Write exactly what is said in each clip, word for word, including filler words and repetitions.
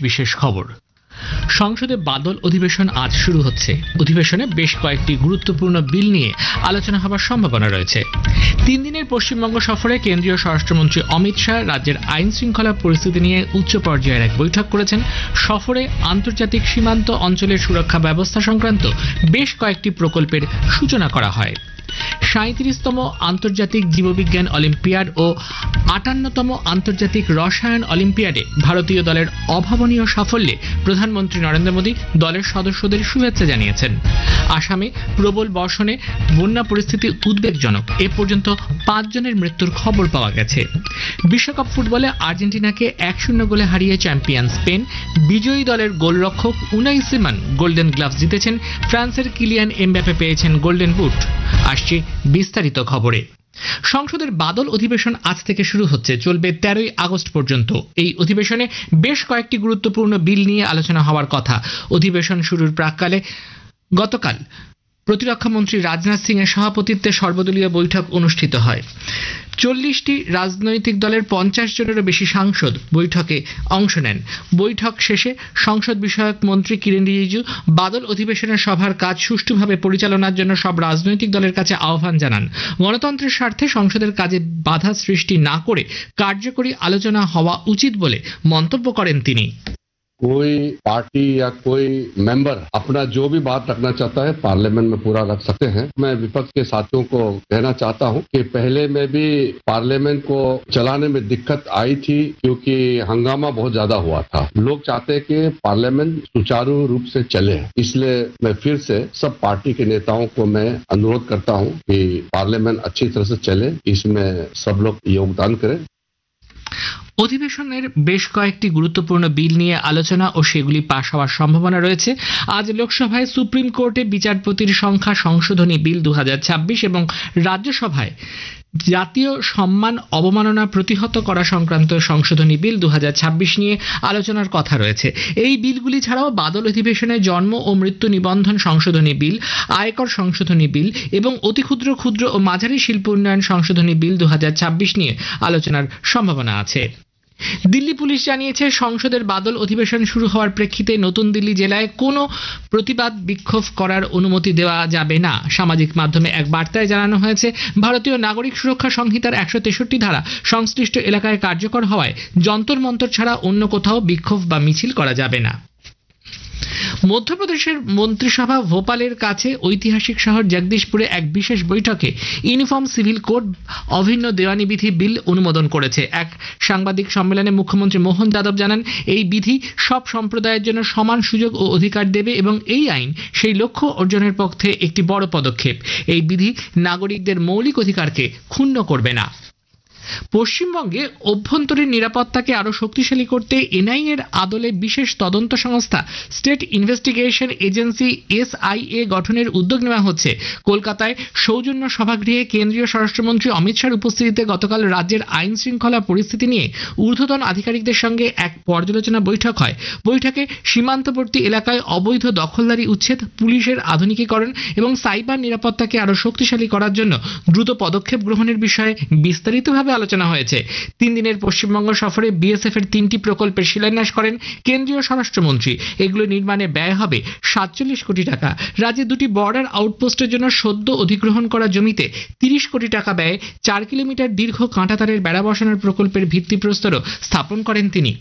বিশেষ খবর। সংসদে বাদল অধিবেশন আজ শুরু হচ্ছে। অধিবেশনে বেশ কয়েকটি গুরুত্বপূর্ণ বিল নিয়ে আলোচনা হবার সম্ভাবনা রয়েছে। তিন দিনের পশ্চিমবঙ্গ সফরে কেন্দ্রীয় স্বরাষ্ট্রমন্ত্রী অমিত শাহ রাজ্যের আইন শৃঙ্খলা পরিস্থিতি নিয়ে উচ্চ পর্যায়ের এক বৈঠক করেছেন। সফরে আন্তর্জাতিক সীমান্ত অঞ্চলের সুরক্ষা ব্যবস্থা সংক্রান্ত বেশ কয়েকটি প্রকল্পের সূচনা করা হয়। সাঁইত্রিশতম আন্তর্জাতিক জীববিজ্ঞান অলিম্পিয়াড ও আটান্নতম আন্তর্জাতিক রসায়ন অলিম্পিয়াডে ভারতীয় দলের অভাবনীয় সাফল্যে প্রধানমন্ত্রী নরেন্দ্র মোদী দলের সদস্যদের শুভেচ্ছা জানিয়েছেন। আসামে প্রবল বর্ষণে বন্যা পরিস্থিতি উদ্বেগজনক। এ পর্যন্ত পাঁচ জনের মৃত্যুর খবর পাওয়া গেছে। বিশ্বকাপ ফুটবলে আর্জেন্টিনাকে এক শূন্য গোলে হারিয়ে চ্যাম্পিয়ন স্পেন। বিজয়ী দলের গোলরক্ষক উনাই সিমন গোল্ডেন গ্লাভস জিতেছেন। ফ্রান্সের কিলিয়ান এমবাপে পেয়েছেন গোল্ডেন বুট। আসছে বিস্তারিত খবরে। সংসদের বাদল অধিবেশন আজ থেকে শুরু হচ্ছে, চলবে তেরোই আগস্ট পর্যন্ত। এই অধিবেশনে বেশ কয়েকটি গুরুত্বপূর্ণ বিল নিয়ে আলোচনা হওয়ার কথা। অধিবেশন শুরুর প্রাক্কালে গতকাল প্রতিরক্ষামন্ত্রী রাজনাথ সিং এর সভাপতিত্বে সর্বদলীয় বৈঠক অনুষ্ঠিত হয়। চল্লিশটি রাজনৈতিক দলের পঞ্চাশ জনেরও বেশি সাংসদ বৈঠকে অংশ নেন। বৈঠক শেষে সংসদ বিষয়ক মন্ত্রী কিরেন রিজিজু বাদল অধিবেশনের সভার কাজ সুষ্ঠুভাবে পরিচালনার জন্য সব রাজনৈতিক দলের কাছে আহ্বান জানান। গণতন্ত্রের স্বার্থে সংসদের কাজে বাধা সৃষ্টি না করে কার্যকরী আলোচনা হওয়া উচিত বলে মন্তব্য করেন তিনি। कोई पार्टी या कोई मेंबर अपना जो भी बात रखना चाहता है पार्लियामेंट में पूरा रख सकते हैं। मैं विपक्ष के साथियों को कहना चाहता हूं कि पहले में भी पार्लियामेंट को चलाने में दिक्कत आई थी क्योंकि हंगामा बहुत ज्यादा हुआ था। लोग चाहते हैं कि पार्लियामेंट सुचारू रूप से चले, इसलिए मैं फिर से सब पार्टी के नेताओं को मैं अनुरोध करता हूं कि पार्लियामेंट अच्छी तरह से चले, इसमें सब लोग योगदान करें। অধিবেশনের বেশ কয়েকটি গুরুত্বপূর্ণ বিল নিয়ে আলোচনা ও সেগুলি পাশ হওয়ার সম্ভাবনা রয়েছে। আজ লোকসভায় সুপ্রিম কোর্টে বিচারপতির সংখ্যা সংশোধনী বিল দু হাজার ছাব্বিশ এবং রাজ্যসভায় জাতীয় সম্মান অবমাননা প্রতিহত করা সংক্রান্ত সংশোধনী বিল দু হাজার ছাব্বিশ নিয়ে আলোচনার কথা রয়েছে। এই বিলগুলি ছাড়াও বাদল অধিবেশনে জন্ম ও মৃত্যু নিবন্ধন সংশোধনী বিল, আয়কর সংশোধনী বিল এবং অতি ক্ষুদ্র ক্ষুদ্র ও মাঝারি শিল্প উন্নয়ন সংশোধনী বিল দু হাজার ছাব্বিশ নিয়ে আলোচনার সম্ভাবনা আছে। দিল্লি পুলিশ জানিয়েছে, সংসদের বাদল অধিবেশন শুরু হওয়ার প্রেক্ষিতে নতুন দিল্লি জেলায় কোনো প্রতিবাদ বিক্ষোভ করার অনুমতি দেওয়া যাবে না। সামাজিক মাধ্যমে এক বার্তায় জানানো হয়েছে, ভারতীয় নাগরিক সুরক্ষা সংহিতার একশো তেষট্টি ধারা সংশ্লিষ্ট এলাকায় কার্যকর হওয়ায় যন্তর মন্তর ছাড়া অন্য কোথাও বিক্ষোভ বা মিছিল করা যাবে না। মধ্যপ্রদেশের মন্ত্রিসভা ভোপালের কাছে ঐতিহাসিক শহর জগদীশপুরে এক বিশেষ বৈঠকে ইউনিফর্ম সিভিল কোড অভিন্ন দেওয়ানি বিধি বিল অনুমোদন করেছে। এক সাংবাদিক সম্মেলনে মুখ্যমন্ত্রী মোহন যাদব জানান, এই বিধি সব সম্প্রদায়ের জন্য সমান সুযোগ ও অধিকার দেবে এবং এই আইন সেই লক্ষ্য অর্জনের পক্ষে একটি বড় পদক্ষেপ। এই বিধি নাগরিকদের মৌলিক অধিকারকে ক্ষুণ্ণ করবে না। পশ্চিমবঙ্গে অভ্যন্তরীণ নিরাপত্তাকে আরো শক্তিশালী করতে এনআইএ এর আদলে বিশেষ তদন্ত সংস্থা স্টেট ইনভেস্টিগেশন এজেন্সি এসআইএ গঠনের উদ্যোগ নেওয়া হচ্ছে। কলকাতায় সৌজন্য সভাগৃহে কেন্দ্রীয় স্বরাষ্ট্রমন্ত্রী অমিত শাহর উপস্থিতিতে গতকাল রাজ্যের আইন শৃঙ্খলা পরিস্থিতি নিয়ে ঊর্ধ্বতন আধিকারিকদের সঙ্গে এক পর্যালোচনা বৈঠক হয়। বৈঠকে সীমান্তবর্তী এলাকায় অবৈধ দখলদারি উচ্ছেদ, পুলিশের আধুনিকীকরণ এবং সাইবার নিরাপত্তাকে আরো শক্তিশালী করার জন্য দ্রুত পদক্ষেপ গ্রহণের বিষয়ে বিস্তারিতভাবে আলোচনা হয়েছে। তিন দিনের পশ্চিমবঙ্গ সফরে বিএসএফ এর তিনটি প্রকল্পের শিলান্যাস করেন কেন্দ্রীয় স্বরাষ্ট্রমন্ত্রী। এগুলো নির্মাণে ব্যয় হবে সাতচল্লিশ কোটি টাকা। রাজ্যে দুটি বর্ডার আউটপোস্টের জন্য সদ্য অধিগ্রহণ করা জমিতে তিরিশ কোটি টাকা ব্যয়ে চার কিলোমিটার দীর্ঘ কাঁটাতারের বেড়া বসানোর প্রকল্পের ভিত্তিপ্রস্তরও স্থাপন করেন তিনি।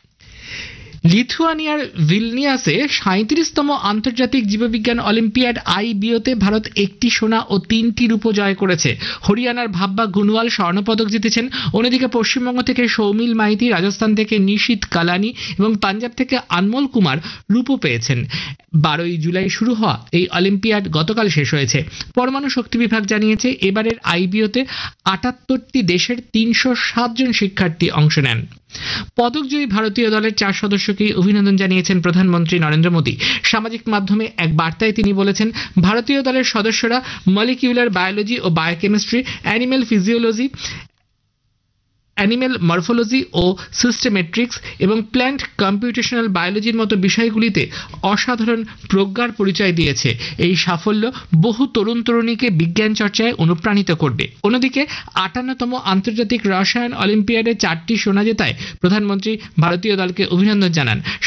লিথুয়ানিয়ার ভিলনিয়াসে সাঁইত্রিশতম আন্তর্জাতিক জীববিজ্ঞান অলিম্পিয়াড আইবিওতে ভারত একটি সোনা ও তিনটি রূপো জয় করেছে। হরিয়ানার ভাব্বা গুনওয়াল স্বর্ণপদক জিতেছেন। অন্যদিকে পশ্চিমবঙ্গ থেকে সৌমিল মাইতি, রাজস্থান থেকে নিশীত কালানি এবং পাঞ্জাব থেকে আনমোল কুমার রূপো পেয়েছেন। বারোই জুলাই শুরু হওয়া এই অলিম্পিয়াড গতকাল শেষ হয়েছে। পরমাণু শক্তি বিভাগ জানিয়েছে, এবারের আইবিওতে আটাত্তরটি দেশের তিনশো সাত জন শিক্ষার্থী অংশ নেন। পদকজয়ী ভারতীয় দলের চার সদস্যকে অভিনন্দন জানিয়েছেন প্রধানমন্ত্রী নরেন্দ্র মোদী। সামাজিক মাধ্যমে এক বার্তায় তিনি বলেছেন, ভারতীয় দলের সদস্যরা মলিকিউলার বায়োলজি ও biochemistry, animal physiology, animal morphology ও সিস্টেমেট্রিক্স এবং প্ল্যান্ট কম্পিউটেশনাল বায়োলজির মতো বিষয়গুলিতে অসাধারণ প্রজ্ঞার পরিচয় দিয়েছে। এই সাফল্য বহু তরুণ তরুণীকে বিজ্ঞান চর্চায় অনুপ্রাণিত করবে। অন্যদিকে আটান্নতম আন্তর্জাতিক রসায়ন অলিম্পিয়াডে চারটি সোনা জেতায় প্রধানমন্ত্রী ভারতীয় দলকে অভিনন্দন জানান।